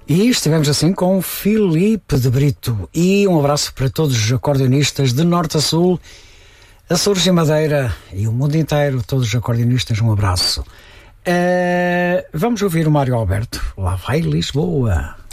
E estivemos assim com Filipe de Brito. E um abraço para todos os acordeonistas de norte a sul, Açores e Madeira e o mundo inteiro, todos os acordeonistas, um abraço. Vamos ouvir o Mário Alberto. Lá vai Lisboa.